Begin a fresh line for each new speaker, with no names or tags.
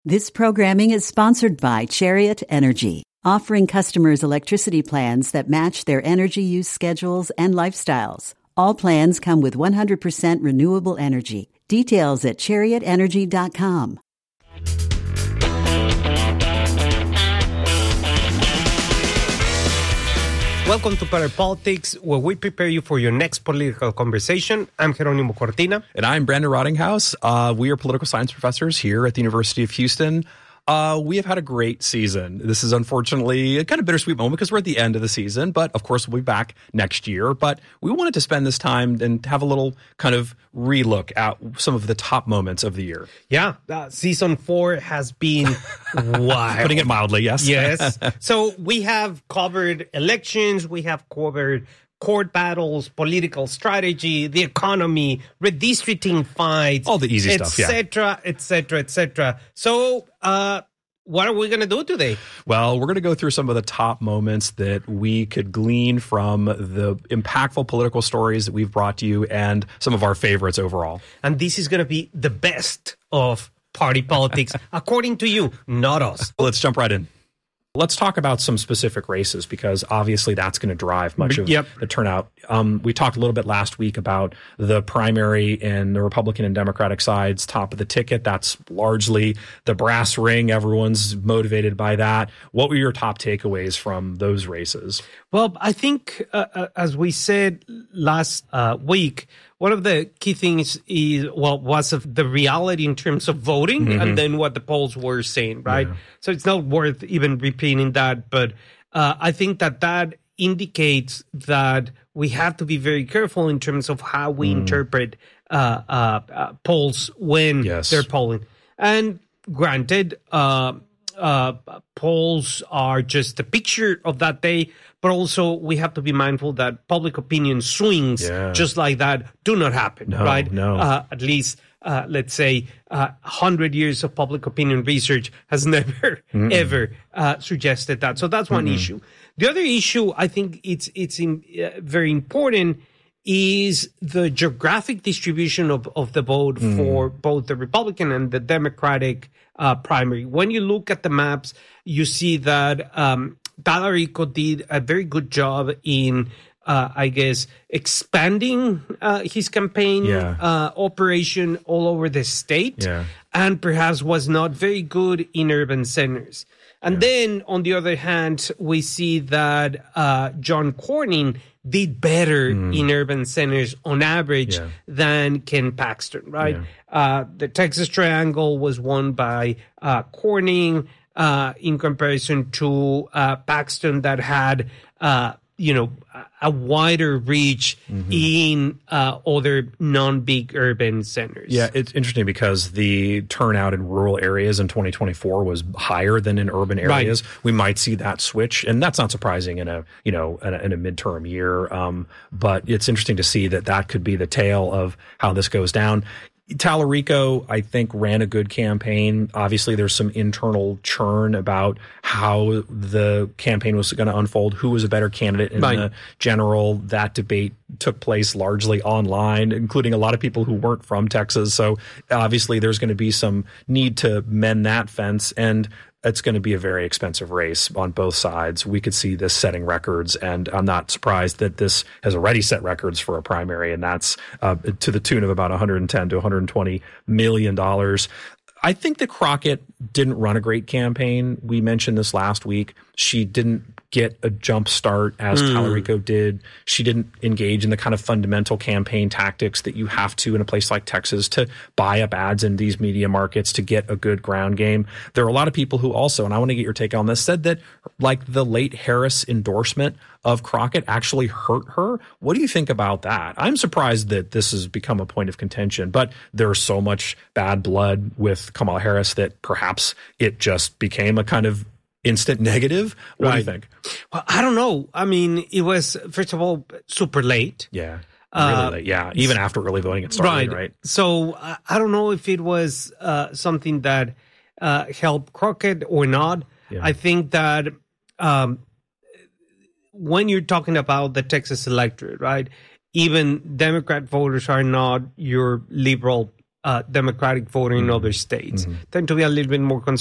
This programming is sponsored by Chariot Energy, offering customers electricity plans that match their energy use schedules and lifestyles. All plans come with 100% renewable energy. Details at chariotenergy.com.
Welcome to Better Politics, where we prepare you for your next political conversation. I'm Jeronimo Cortina.
And I'm Brandon Rottinghaus. We are political science professors here at the University of Houston. We have had a great season. This is unfortunately a kind of bittersweet moment because we're at the end of the season, but of course we'll be back next year. But we wanted to spend this time and have a little kind of relook at some of the top moments of the year.
Yeah, season 4 has been wild.
Putting it mildly, yes.
Yes. So we have covered elections, we have covered court battles, political strategy, the economy, redistricting fights,
all the easy stuff,
etc. So, what are we going to do today?
Well, we're going to go through some of the top moments that we could glean from the impactful political stories that we've brought to you and some of our favorites overall.
And this is going to be the best of party politics, according to you, not us.
Let's jump right in. Let's talk about some specific races because obviously that's going to drive much of the turnout. We talked a little bit last week about the primary and the Republican and Democratic sides, top of the ticket. That's largely the brass ring. Everyone's motivated by that. What were your top takeaways from those races?
Well, I think, as we said last week, one of the key things was the reality in terms of voting and then what the polls were saying, right? Yeah. So it's not worth even repeating that, but I think that indicates that we have to be very careful in terms of how we interpret polls when they're polling. And granted, polls are just a picture of that day, but also we have to be mindful that public opinion swings just like that do not happen, right?
No.
At least, let's say, 100 years of public opinion research has never, ever suggested that. So that's one issue. The other issue, I think it's very important, is the geographic distribution of the vote for both the Republican and the Democratic primary. When you look at the maps, you see that Talarico did a very good job in, expanding his campaign operation all over the state, and perhaps was not very good in urban centers. And then, on the other hand, we see that John Cornyn did better in urban centers on average than Ken Paxton, right? Yeah. The Texas Triangle was won by Cornyn in comparison to Paxton that had, a wider reach in other non-big urban centers.
Yeah, it's interesting because the turnout in rural areas in 2024 was higher than in urban areas. Right. We might see that switch, and that's not surprising in a midterm year. But it's interesting to see that could be the tale of how this goes down. Talarico, I think, ran a good campaign. Obviously, there's some internal churn about how the campaign was going to unfold, who was a better candidate in the general. That debate took place largely online, including a lot of people who weren't from Texas. So obviously, there's going to be some need to mend that fence, and it's going to be a very expensive race on both sides. We could see this setting records, and I'm not surprised that this has already set records for a primary, and that's to the tune of about $110 to $120 million. I think that Crockett didn't run a great campaign. We mentioned this last week. She didn't get a jump start as Talarico did. She didn't engage in the kind of fundamental campaign tactics that you have to in a place like Texas to buy up ads in these media markets to get a good ground game. There are a lot of people who also, and I want to get your take on this, said that like the late Harris endorsement of Crockett actually hurt her. What do you think about that? I'm surprised that this has become a point of contention, but there's so much bad blood with Kamala Harris that perhaps it just became a kind of instant negative. What do you think?
Well, I don't know. I mean, it was, first of all, super late.
Yeah. Really late. Yeah. Even after early voting had started, right?
So I don't know if it was something that helped Crockett or not. Yeah. I think that when you're talking about the Texas electorate, right, even Democrat voters are not your liberal Democratic voter in other states tend to be a little bit more conservative.